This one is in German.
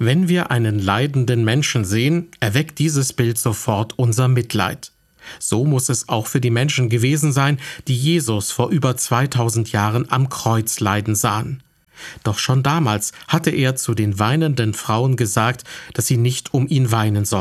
Wenn wir einen leidenden Menschen sehen, erweckt dieses Bild sofort unser Mitleid. So muss es auch für die Menschen gewesen sein, die Jesus vor über 2000 Jahren am Kreuz leiden sahen. Doch schon damals hatte er zu den weinenden Frauen gesagt, dass sie nicht um ihn weinen sollten.